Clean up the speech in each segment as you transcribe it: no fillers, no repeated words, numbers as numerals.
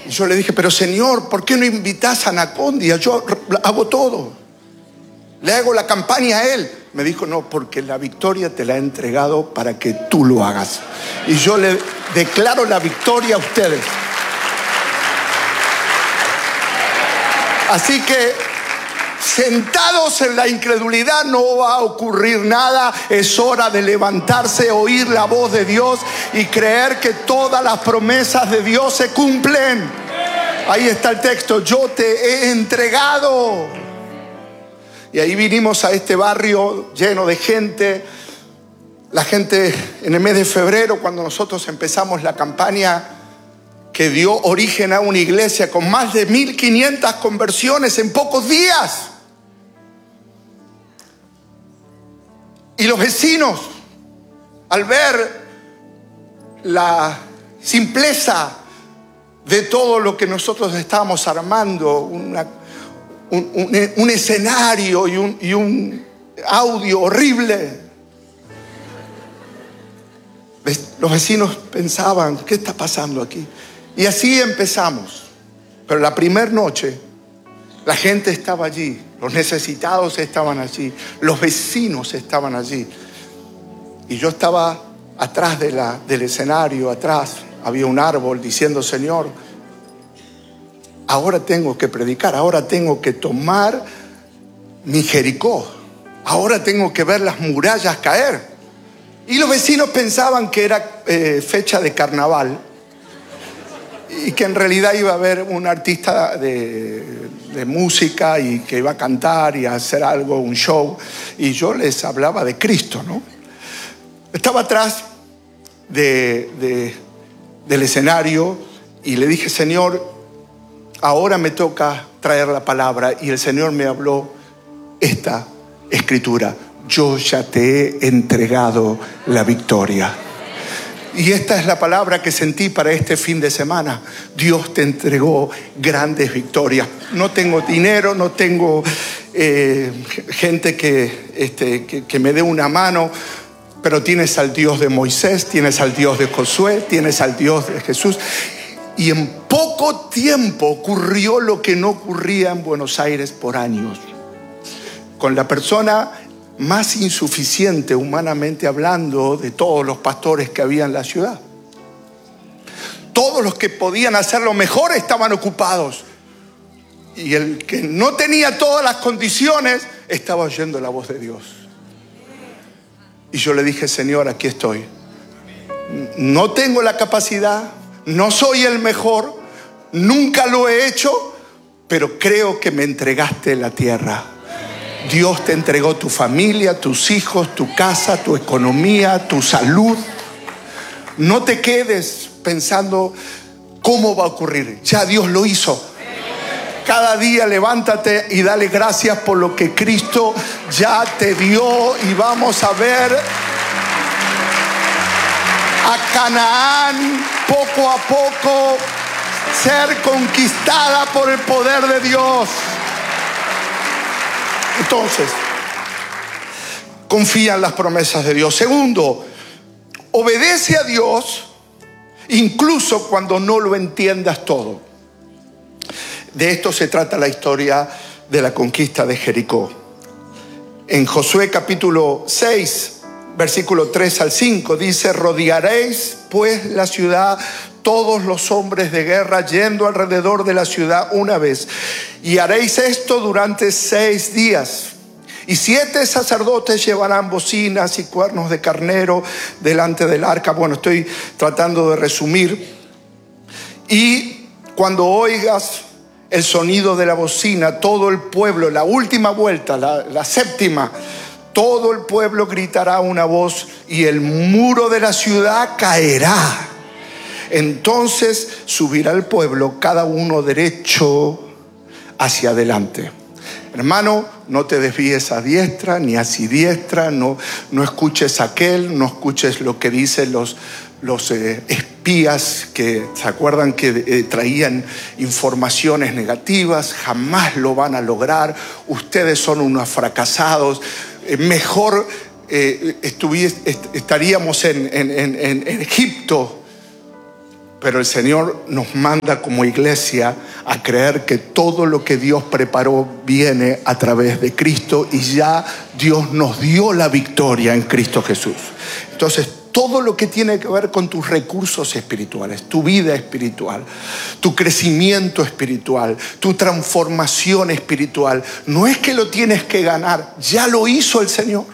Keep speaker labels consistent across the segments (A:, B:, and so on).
A: Y yo le dije, pero Señor, ¿por qué no invitas a Anacondia? Yo hago todo. Le hago la campaña a él. Me dijo, no, porque la victoria te la he entregado para que tú lo hagas. Y yo le declaro la victoria a ustedes. Así que, sentados en la incredulidad, no va a ocurrir nada. Es hora de levantarse, oír la voz de Dios y creer que todas las promesas de Dios se cumplen. Ahí está el texto, yo te he entregado. Y ahí vinimos a este barrio lleno de gente. La gente en el mes de febrero, cuando nosotros empezamos la campaña que dio origen a una iglesia con más de 1,500 conversiones en pocos días. Y los vecinos, al ver la simpleza de todo lo que nosotros estábamos armando, un escenario y un audio horrible, los vecinos pensaban, ¿qué está pasando aquí? Y así empezamos. Pero la primera noche, la gente estaba allí, los necesitados estaban allí, los vecinos estaban allí. Y yo estaba atrás del escenario, atrás había un árbol diciendo, Señor, ahora tengo que predicar, ahora tengo que tomar mi Jericó, ahora tengo que ver las murallas caer. Y los vecinos pensaban que era fecha de carnaval y que en realidad iba a haber un artista de música y que iba a cantar y a hacer algo, un show. Y yo les hablaba de Cristo, ¿no? Estaba atrás del escenario y le dije, Señor, ahora me toca traer la palabra. Y el Señor me habló esta escritura: yo ya te he entregado la victoria. Y esta es la palabra que sentí para este fin de semana. Dios te entregó grandes victorias. No tengo dinero, no tengo gente que me dé una mano, pero tienes al Dios de Moisés, tienes al Dios de Josué, tienes al Dios de Jesús. Y en poco tiempo ocurrió lo que no ocurría en Buenos Aires por años. Con la persona más insuficiente humanamente hablando de todos los pastores que había en la ciudad. Todos los que podían hacerlo mejor estaban ocupados. Y el que no tenía todas las condiciones estaba oyendo la voz de Dios. Y yo le dije, Señor, aquí estoy. No tengo la capacidad, no soy el mejor, nunca lo he hecho, pero creo que me entregaste la tierra. Dios te entregó tu familia, tus hijos, tu casa, tu economía, tu salud. No te quedes pensando cómo va a ocurrir. Ya Dios lo hizo. Cada día levántate y dale gracias por lo que Cristo ya te dio. Y vamos a ver a Canaán poco a poco ser conquistada por el poder de Dios. Entonces, confía en las promesas de Dios. Segundo, obedece a Dios incluso cuando no lo entiendas todo. De esto se trata la historia de la conquista de Jericó. En Josué capítulo 6, versículo 3 al 5, dice: rodearéis pues la ciudad, todos los hombres de guerra, yendo alrededor de la ciudad una vez. Y haréis esto durante 6 días. Y 7 sacerdotes llevarán bocinas y cuernos de carnero delante del arca. Bueno, estoy tratando de resumir. Y cuando oigas el sonido de la bocina, todo el pueblo, la última vuelta, la séptima, todo el pueblo gritará una voz y el muro de la ciudad caerá. Entonces subirá el pueblo, cada uno derecho hacia adelante. Hermano, no te desvíes a diestra ni a siniestra, no escuches a aquel, no escuches lo que dicen los espías que se acuerdan que traían informaciones negativas. Jamás lo van a lograr. Ustedes son unos fracasados. Mejor estaríamos en Egipto. Pero el Señor nos manda como iglesia a creer que todo lo que Dios preparó viene a través de Cristo y ya Dios nos dio la victoria en Cristo Jesús. Entonces, todo lo que tiene que ver con tus recursos espirituales, tu vida espiritual, tu crecimiento espiritual, tu transformación espiritual, no es que lo tienes que ganar, ya lo hizo el Señor.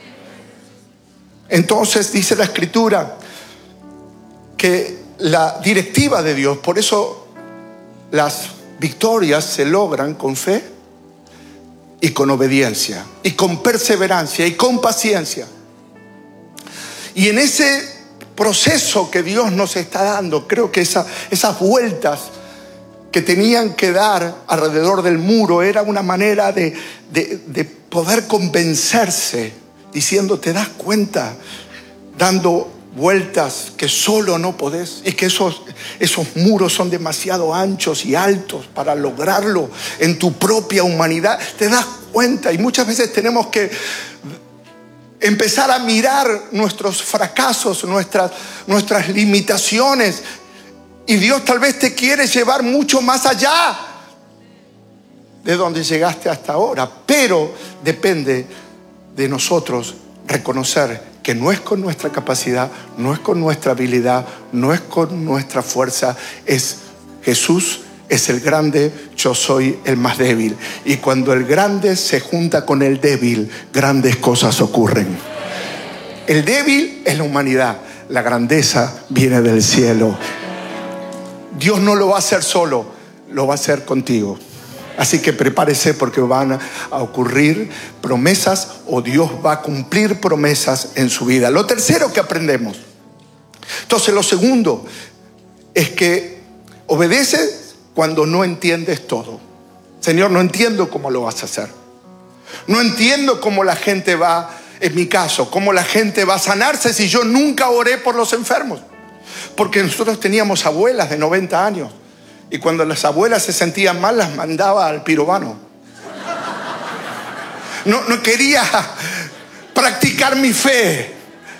A: Entonces dice la Escritura que la directiva de Dios, por eso las victorias se logran con fe y con obediencia y con perseverancia y con paciencia. Y en ese proceso que Dios nos está dando, creo que esas vueltas que tenían que dar alrededor del muro era una manera de poder convencerse, diciendo, ¿te das cuenta? Dando vueltas que solo no podés, y que esos muros son demasiado anchos y altos para lograrlo en tu propia humanidad. ¿Te das cuenta? Y muchas veces tenemos que empezar a mirar nuestros fracasos, nuestras limitaciones, y Dios tal vez te quiere llevar mucho más allá de donde llegaste hasta ahora, pero depende de nosotros reconocer que no es con nuestra capacidad, no es con nuestra habilidad, no es con nuestra fuerza, es Jesús es el grande, yo soy el más débil. Y cuando el grande se junta con el débil, grandes cosas ocurren. El débil es la humanidad, la grandeza viene del cielo. Dios no lo va a hacer solo, lo va a hacer contigo. Así que prepárese, porque van a ocurrir promesas, o Dios va a cumplir promesas en su vida. Lo tercero que aprendemos. Entonces, lo segundo es que obedeces cuando no entiendes todo. Señor, no entiendo cómo lo vas a hacer. No entiendo cómo la gente va, en mi caso, cómo la gente va a sanarse si yo nunca oré por los enfermos. Porque nosotros teníamos abuelas de 90 años. Y cuando las abuelas se sentían mal, las mandaba al pirobano. No quería practicar mi fe,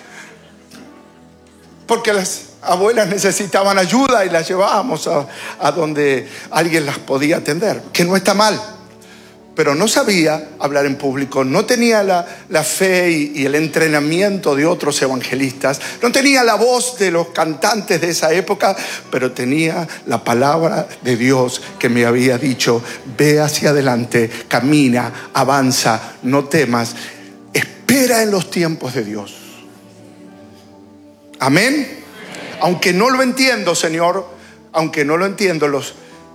A: porque las abuelas necesitaban ayuda y las llevábamos a donde alguien las podía atender. Que no está mal, pero no sabía hablar en público, no tenía la fe y el entrenamiento de otros evangelistas, no tenía la voz de los cantantes de esa época, pero tenía la palabra de Dios que me había dicho: ve hacia adelante, camina, avanza, no temas, espera en los tiempos de Dios. Amén. Aunque no lo entiendo, Señor, aunque no lo entiendo, los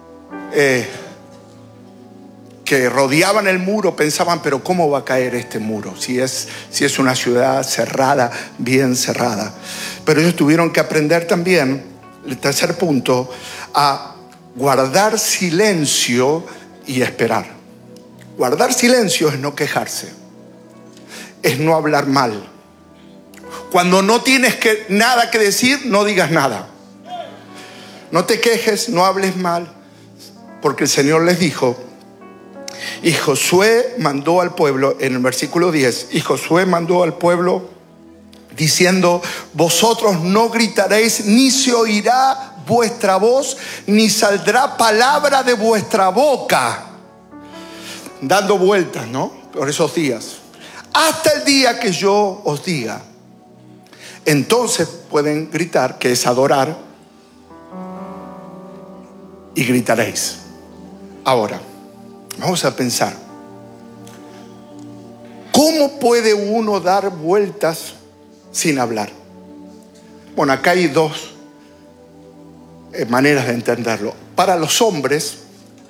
A: que rodeaban el muro pensaban, pero ¿cómo va a caer este muro? Si es una ciudad cerrada, bien cerrada. Pero ellos tuvieron que aprender también, el tercer punto, a guardar silencio y esperar. Guardar silencio es no quejarse, es no hablar mal. Cuando no tienes nada que decir, no digas nada. No te quejes, no hables mal, porque el Señor les dijo. Y Josué mandó al pueblo, en el versículo 10, y Josué mandó al pueblo diciendo: vosotros no gritaréis, ni se oirá vuestra voz, ni saldrá palabra de vuestra boca. Dando vueltas, ¿no? Por esos días. Hasta el día que yo os diga. Entonces pueden gritar, que es adorar, y gritaréis. Ahora, vamos a pensar, ¿cómo puede uno dar vueltas sin hablar? Bueno, acá hay dos maneras de entenderlo. Para los hombres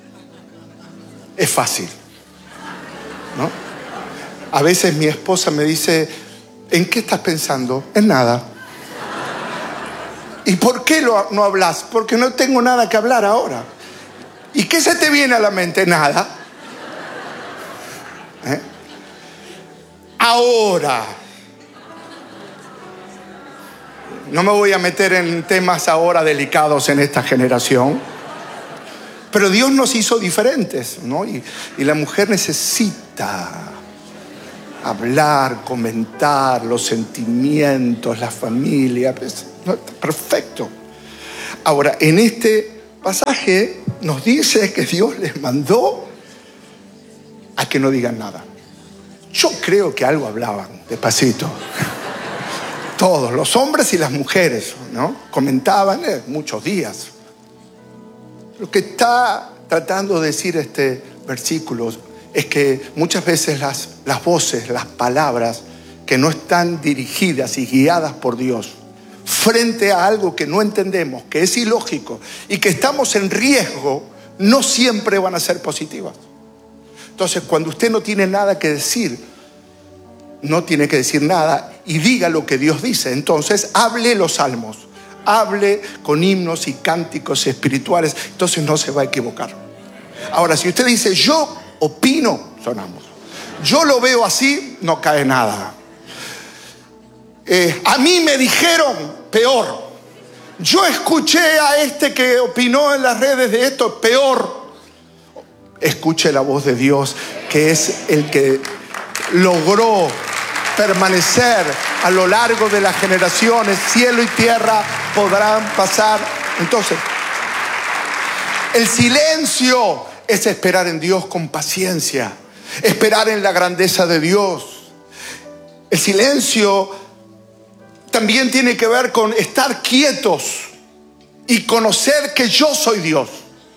A: es fácil, ¿no? A veces mi esposa me dice: ¿en qué estás pensando? En nada. ¿Y por qué no hablas? Porque no tengo nada que hablar ahora. ¿Y qué se te viene a la mente? Nada. Ahora, no me voy a meter en temas ahora delicados en esta generación, pero Dios nos hizo diferentes, ¿no? Y la mujer necesita hablar, comentar los sentimientos, la familia. Perfecto. Ahora, en este pasaje nos dice que Dios les mandó a que no digan nada. Yo creo que algo hablaban, despacito. Todos, los hombres y las mujeres, ¿no? Comentaban muchos días. Lo que está tratando de decir este versículo es que muchas veces las voces, las palabras que no están dirigidas y guiadas por Dios, frente a algo que no entendemos, que es ilógico y que estamos en riesgo, no siempre van a ser positivas. Entonces, cuando usted no tiene nada que decir, no tiene que decir nada y diga lo que Dios dice. Entonces, hable los salmos, hable con himnos y cánticos espirituales, entonces no se va a equivocar. Ahora, si usted dice, yo opino, sonamos. Yo lo veo así, no cae nada. A mí me dijeron, peor. Yo escuché a este que opinó en las redes de esto, peor. Escuche la voz de Dios, que es el que logró permanecer a lo largo de las generaciones. Cielo y tierra podrán pasar. Entonces, el silencio es esperar en Dios con paciencia, esperar en la grandeza de Dios. El silencio también tiene que ver con estar quietos y conocer que yo soy Dios.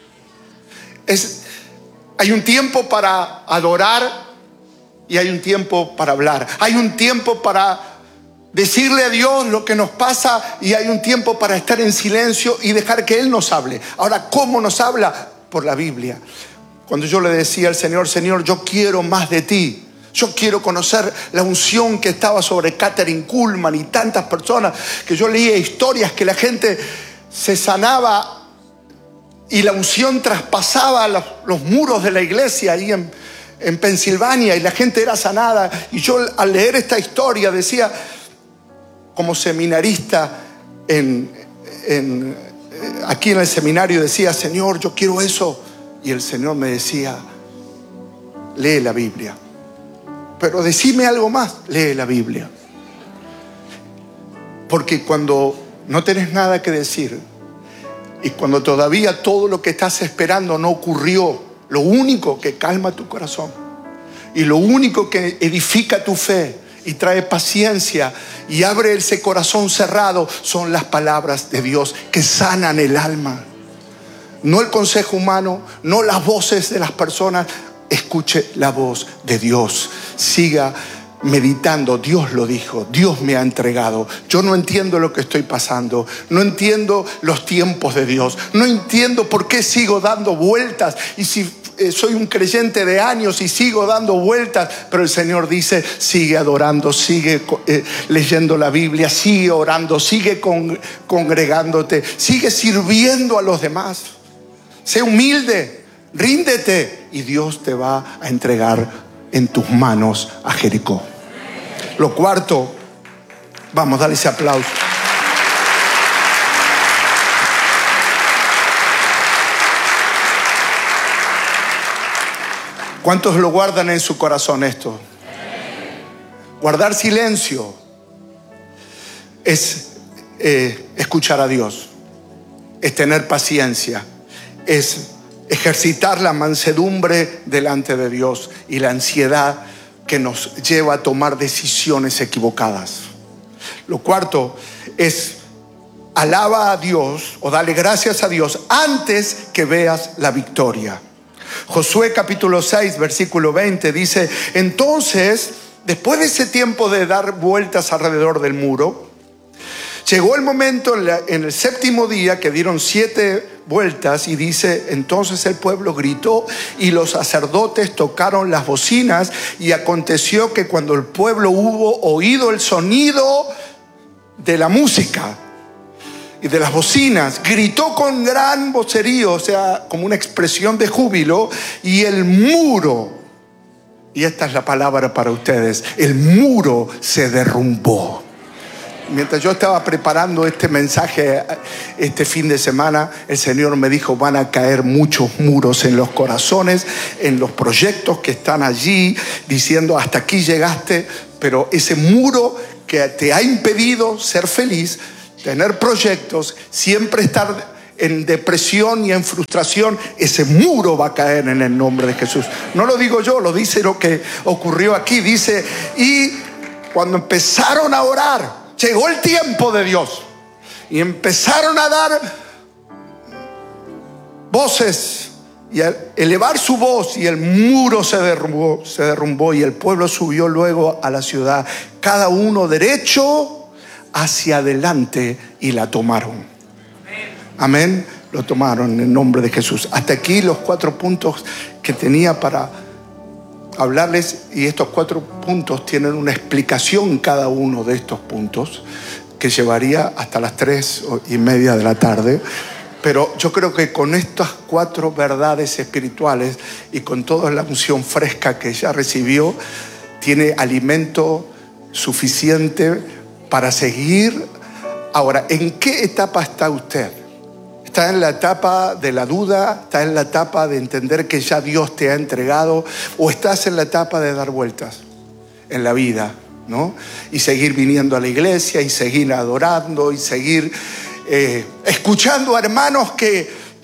A: Hay un tiempo para adorar y hay un tiempo para hablar. Hay un tiempo para decirle a Dios lo que nos pasa y hay un tiempo para estar en silencio y dejar que Él nos hable. Ahora, ¿cómo nos habla? Por la Biblia. Cuando yo le decía al Señor, Señor, yo quiero más de ti. Yo quiero conocer la unción que estaba sobre Kathryn Kuhlman y tantas personas, que yo leía historias que la gente se sanaba y la unción traspasaba los muros de la iglesia ahí en Pensilvania y la gente era sanada. Y yo al leer esta historia decía, como seminarista aquí en el seminario, decía, Señor, yo quiero eso. Y el Señor me decía, lee la Biblia. Pero decime algo más, lee la Biblia. Porque cuando no tenés nada que decir y cuando todavía todo lo que estás esperando no ocurrió, lo único que calma tu corazón y lo único que edifica tu fe y trae paciencia y abre ese corazón cerrado son las palabras de Dios que sanan el alma. No el consejo humano, no las voces de las personas. Escuche la voz de Dios. Siga meditando. Dios lo dijo. Dios me ha entregado. Yo no entiendo lo que estoy pasando. No entiendo los tiempos de Dios. No entiendo por qué sigo dando vueltas. Y si soy un creyente de años y sigo dando vueltas. Pero el Señor dice, sigue adorando, sigue leyendo la Biblia, sigue orando, sigue congregándote, sigue sirviendo a los demás. Sé humilde, ríndete y Dios te va a entregar en tus manos a Jericó. Lo cuarto, vamos, dale ese aplauso. ¿Cuántos lo guardan en su corazón esto? Guardar silencio es escuchar a Dios, es tener paciencia, es ejercitar la mansedumbre delante de Dios y la ansiedad que nos lleva a tomar decisiones equivocadas. Lo cuarto es alaba a Dios o dale gracias a Dios antes que veas la victoria. Josué capítulo 6 versículo 20 dice, entonces después de ese tiempo de dar vueltas alrededor del muro, llegó el momento en el séptimo día que dieron 7 vueltas y dice, entonces el pueblo gritó y los sacerdotes tocaron las bocinas y aconteció que cuando el pueblo hubo oído el sonido de la música y de las bocinas, gritó con gran vocerío, o sea, como una expresión de júbilo, y el muro, y esta es la palabra para ustedes, el muro se derrumbó. Mientras yo estaba preparando este mensaje este fin de semana, el Señor me dijo, van a caer muchos muros en los corazones, en los proyectos que están allí, diciendo hasta aquí llegaste, pero ese muro que te ha impedido ser feliz, tener proyectos, siempre estar en depresión y en frustración, ese muro va a caer en el nombre de Jesús. No lo digo yo, lo dice lo que ocurrió aquí. Dice, y cuando empezaron a orar, llegó el tiempo de Dios y empezaron a dar voces y a elevar su voz, y el muro se derrumbó y el pueblo subió luego a la ciudad, cada uno derecho hacia adelante, y la tomaron. Amén. Lo tomaron en el nombre de Jesús. Hasta aquí los 4 puntos que tenía para hablarles, y estos 4 puntos tienen una explicación cada uno de estos puntos que llevaría hasta las 3:30 de la tarde. Pero yo creo que con estas 4 verdades espirituales y con toda la unción fresca que ya recibió, tiene alimento suficiente para seguir. Ahora, ¿en qué etapa está usted? ¿Está en la etapa de la duda? ¿Está en la etapa de entender que ya Dios te ha entregado? ¿O estás en la etapa de dar vueltas en la vida, ¿no? Y seguir viniendo a la iglesia, y seguir adorando, y seguir escuchando a hermanos que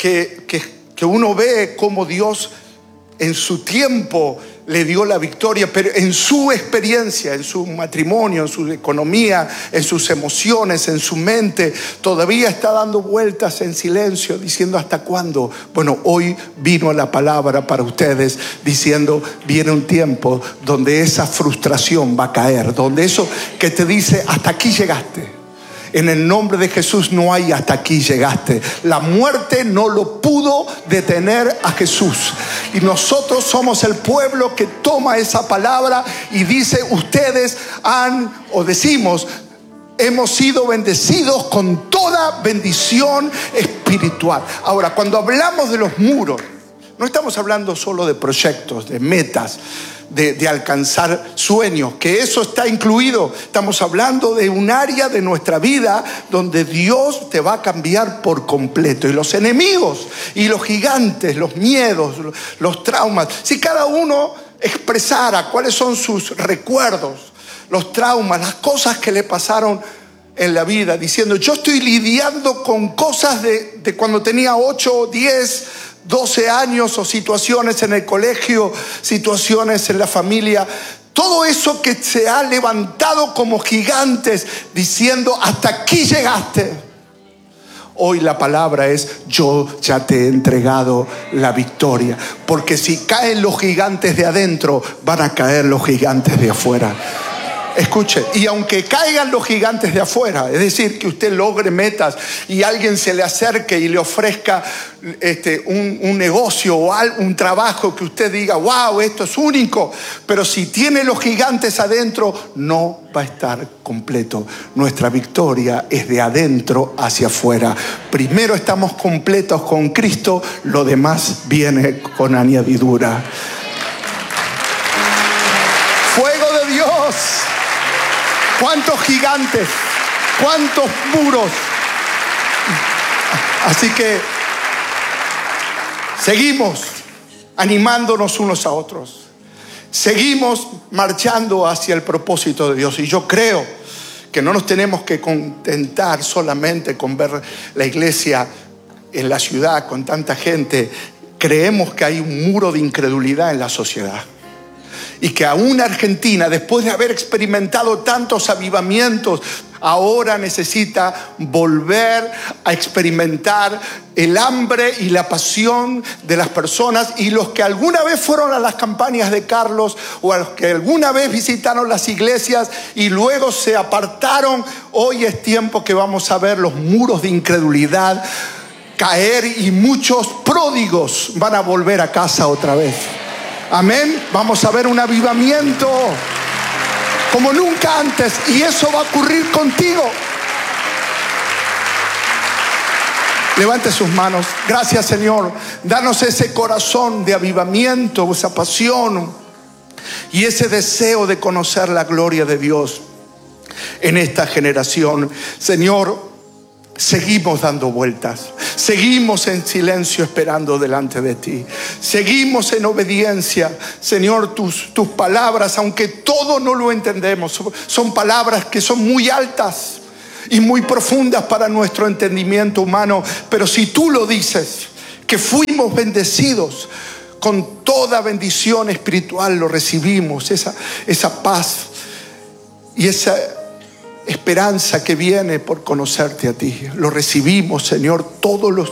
A: uno ve cómo Dios en su tiempo le dio la victoria, pero en su experiencia, en su matrimonio, en su economía, en sus emociones, en su mente, todavía está dando vueltas en silencio, diciendo ¿hasta cuándo? Bueno, hoy vino la palabra para ustedes diciendo, viene un tiempo donde esa frustración va a caer, donde eso que te dice hasta aquí llegaste. En el nombre de Jesús no hay hasta aquí llegaste. La muerte no lo pudo detener a Jesús. Y nosotros somos el pueblo que toma esa palabra y dice, ustedes decimos, hemos sido bendecidos con toda bendición espiritual. Ahora, cuando hablamos de los muros, no estamos hablando solo de proyectos, de metas, de alcanzar sueños, que eso está incluido. Estamos hablando de un área de nuestra vida donde Dios te va a cambiar por completo. Y los enemigos y los gigantes, los miedos, los traumas, si cada uno expresara cuáles son sus recuerdos, los traumas, las cosas que le pasaron en la vida, diciendo, yo estoy lidiando con cosas de cuando tenía 8, 10, 12 años, o situaciones en el colegio, situaciones en la familia, todo eso que se ha levantado como gigantes, diciendo hasta aquí llegaste. Hoy la palabra es, yo ya te he entregado la victoria, porque si caen los gigantes de adentro, van a caer los gigantes de afuera. Escuche, y aunque caigan los gigantes de afuera, es decir, que usted logre metas y alguien se le acerque y le ofrezca un negocio o un trabajo que usted diga, wow, esto es único, pero si tiene los gigantes adentro, no va a estar completo. Nuestra victoria es de adentro hacia afuera. Primero estamos completos con Cristo, lo demás viene con añadidura. Fuego de Dios. ¿Cuántos gigantes? ¿Cuántos muros? Así que seguimos animándonos unos a otros. Seguimos marchando hacia el propósito de Dios. Y yo creo que no nos tenemos que contentar solamente con ver la iglesia en la ciudad con tanta gente. Creemos que hay un muro de incredulidad en la sociedad. Y que aún Argentina, después de haber experimentado tantos avivamientos, ahora necesita volver a experimentar el hambre y la pasión de las personas. Y los que alguna vez fueron a las campañas de Carlos, o a los que alguna vez visitaron las iglesias y luego se apartaron, hoy es tiempo que vamos a ver los muros de incredulidad caer, y muchos pródigos van a volver a casa otra vez. Amén. Vamos a ver un avivamiento como nunca antes, y eso va a ocurrir contigo. Levante sus manos. Gracias, Señor. Danos ese corazón de avivamiento, esa pasión y ese deseo de conocer la gloria de Dios en esta generación. Señor, seguimos dando vueltas, seguimos en silencio esperando delante de ti, seguimos en obediencia. Señor, tus palabras, aunque todo no lo entendemos, son palabras que son muy altas y muy profundas para nuestro entendimiento humano. Pero si tú lo dices, que fuimos bendecidos con toda bendición espiritual, lo recibimos, esa paz y esa esperanza que viene por conocerte a ti. Lo recibimos, Señor, todos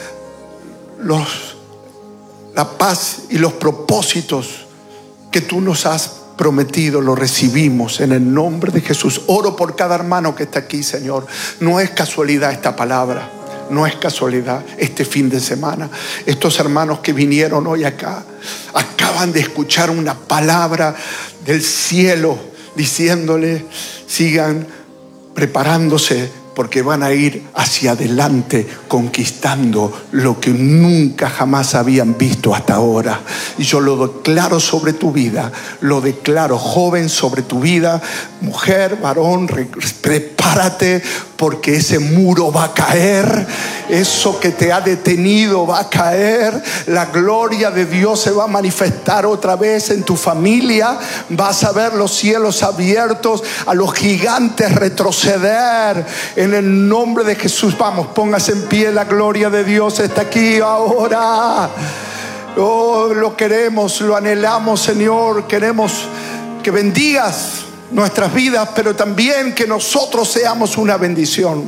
A: la paz y los propósitos que tú nos has prometido, lo recibimos en el nombre de Jesús. Oro por cada hermano que está aquí, Señor. No es casualidad esta palabra, no es casualidad este fin de semana. Estos hermanos que vinieron hoy acá acaban de escuchar una palabra del cielo diciéndole: sigan preparándose, porque van a ir hacia adelante conquistando lo que nunca jamás habían visto hasta ahora. Y yo lo declaro sobre tu vida, lo declaro, joven, sobre tu vida, mujer, varón, prepárate, porque ese muro va a caer, eso que te ha detenido va a caer, la gloria de Dios se va a manifestar otra vez en tu familia, vas a ver los cielos abiertos, a los gigantes retroceder en el nombre de Jesús. Vamos, póngase en pie, la gloria de Dios está aquí ahora. Oh, lo queremos, lo anhelamos, Señor. Queremos que bendigas nuestras vidas, pero también que nosotros seamos una bendición.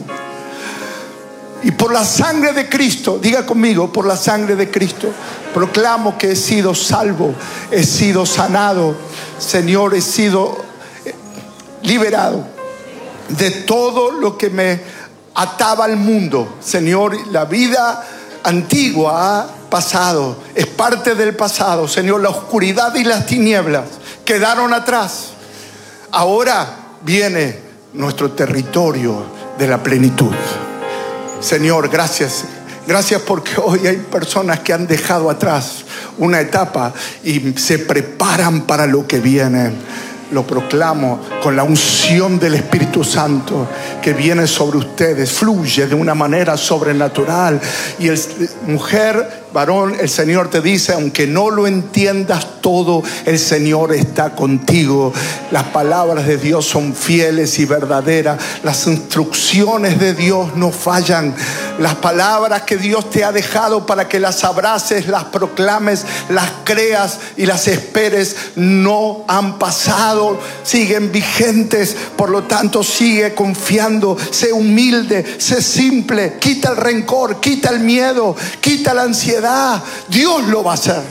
A: Y por la sangre de Cristo, diga conmigo, por la sangre de Cristo, proclamo que he sido salvo, he sido sanado, Señor, he sido liberado de todo lo que me ataba al mundo. Señor, la vida antigua ha pasado, es parte del pasado. Señor, la oscuridad y las tinieblas quedaron atrás. Ahora viene nuestro territorio de la plenitud. Señor, gracias. Gracias porque hoy hay personas que han dejado atrás una etapa y se preparan para lo que viene. Lo proclamo con la unción del Espíritu Santo que viene sobre ustedes, fluye de una manera sobrenatural. Y mujer, varón, el Señor te dice: aunque no lo entiendas todo, el Señor está contigo. Las palabras de Dios son fieles y verdaderas. Las instrucciones de Dios no fallan. Las palabras que Dios te ha dejado para que las abraces, las proclames, las creas y las esperes, no han pasado, siguen vigentes. Por lo tanto, sigue confiando, sé humilde, sé simple, quita el rencor, quita el miedo, quita la ansiedad. Dios lo va a hacer.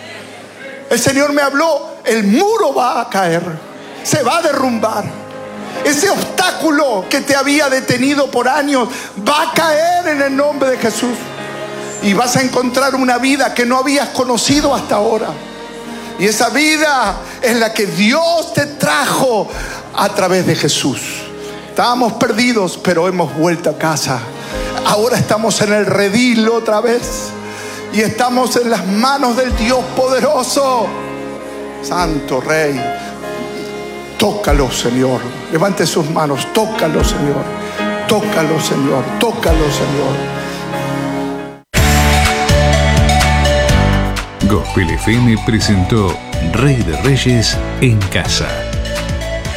A: El Señor me habló, el muro va a caer, se va a derrumbar. Ese obstáculo que te había detenido por años va a caer en el nombre de Jesús. Y vas a encontrar una vida que no habías conocido hasta ahora. Y esa vida es la que Dios te trajo a través de Jesús. Estábamos perdidos, pero hemos vuelto a casa. Ahora estamos en el redil otra vez. Y estamos en las manos del Dios poderoso. Santo Rey. Tócalo, Señor. Levante sus manos. Tócalo, Señor. Tócalo, Señor. Tócalo, Señor.
B: Gospel FM presentó Rey de Reyes en casa.